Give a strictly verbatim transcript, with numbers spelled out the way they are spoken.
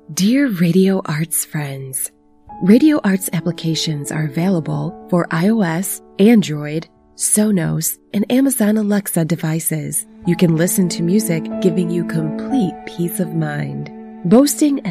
Dear Radio Arts friends, Radio Arts applications are available for iOS, Android, Sonos, and Amazon Alexa devices. You can listen to music, giving you complete peace of mind. Boasting